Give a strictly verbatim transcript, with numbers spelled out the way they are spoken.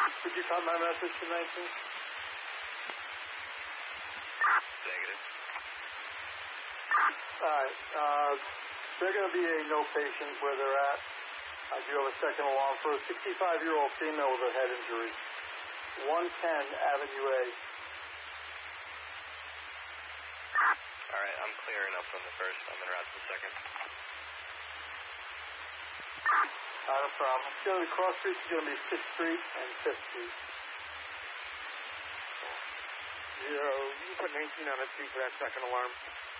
Could you cut my message to nineteen? Negative. Alright, uh, they're going to be a no patient where they're at. I do have a second alarm for a sixty-five-year-old female with a head injury. one ten Avenue A. Alright, I'm clear enough from the first. I'm en route to the second. Not a problem. It's going to be cross streets. It's going to be sixth Street and fifth Street. Zero. You can put nineteen on the street for that second alarm.